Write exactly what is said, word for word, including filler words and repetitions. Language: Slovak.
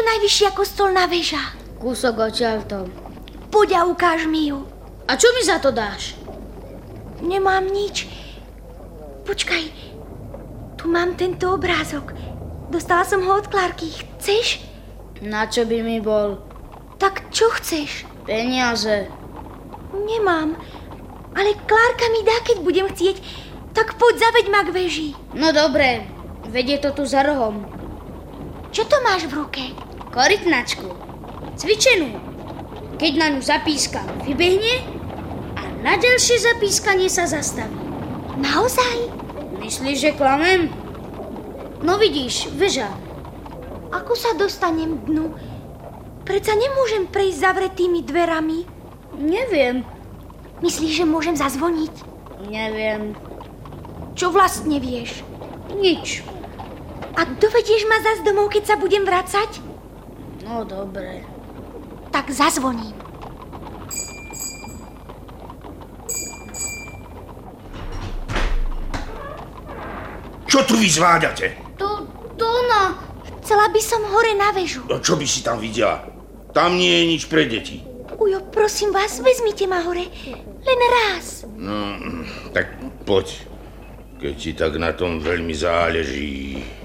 tu najvyššia kostolná väža? Kúsok odtiaľto. Poď a ukáž mi ju. A čo mi za to dáš? Nemám nič. Počkaj, tu mám tento obrázok. Dostala som ho od Klárky. Chceš? Na čo by mi bol? Tak čo chceš? Peniaze. Nemám, ale Klárka mi dá, keď budem chcieť. Tak poď, zaveď ma k veži. No dobre, vedie to tu za rohom. Čo to máš v ruke? Korytnačku. Cvičenú. Keď na ňu zapískam, vybehne a na ďalšie zapískanie sa zastaví. Naozaj? Myslíš, že klamem? No vidíš, veža. Ako sa dostanem k dnu? Predsa nemôžem prejsť zavretými dverami. Neviem. Myslíš, že môžem zazvoniť? Neviem. Čo vlastne vieš? Nič. A dovedieš ma zas domov, keď sa budem vracať? No dobre. Tak zazvoním. Čo tu vy zvládate? To, to ona. Chcela by som hore na väžu. No čo by si tam videla? Tam nie je nič pre deti. Ujo, prosím vás, vezmite ma hore. Len raz. No, tak poď. Keď ti tak na tom veľmi záleží.